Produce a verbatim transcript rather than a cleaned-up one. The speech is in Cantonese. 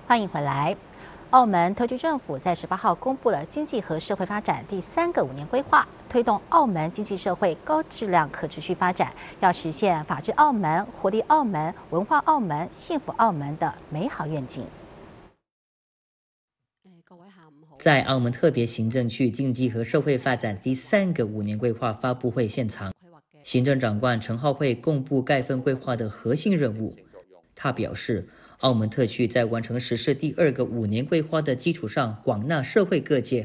欢迎回来。澳门特区政府在十八号公布了经济和社会发展第三个五年规划，推动澳门经济社会高质量可持续发展，要实现法治澳门、活力澳门、文化澳门、幸福澳门的美好愿景。 在澳门特别行政区经济和社会发展第三个五年规划发布会现场，行政长官陈浩慧公布该份规划的核心任务。他表示，澳门特区在完成实施第二个五年规划的基础上，广纳社会各界